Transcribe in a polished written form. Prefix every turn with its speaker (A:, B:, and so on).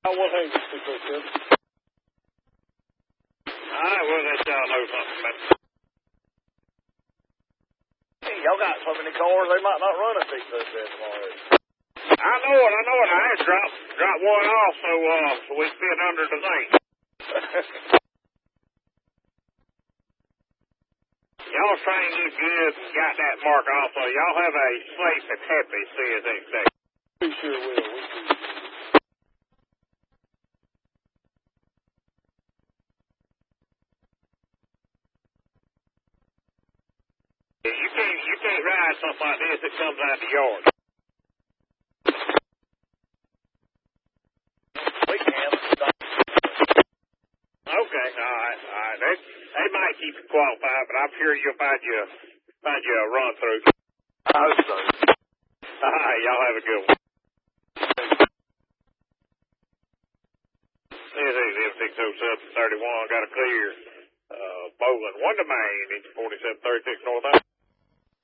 A: What hangs 607?
B: I will let y'all know something about it.
A: Hey, y'all got so many cars, they might not run a 607 tomorrow.
B: I know it. I had dropped one off so we fit under the thing. Y'all trained you good and got that mark off, so y'all have a safe and happy CSX day.
A: We sure will.
B: You can't ride something like this that comes out of the yard.
A: We can.
B: Okay, all right. They might keep you qualified, but I'm sure you'll find you a run through.
A: I hope so.
B: All right, y'all have a good one. CSX 60731 got a clear. Bowling 1 to Main, 4736 North.